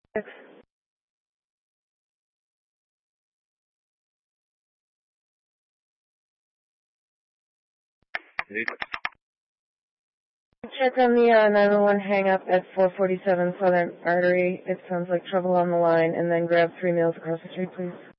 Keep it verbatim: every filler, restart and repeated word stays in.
Check on the uh, nine one one hang up at four forty-seven Southern Artery. It sounds like trouble on the line, and then grab three meals across the street, please.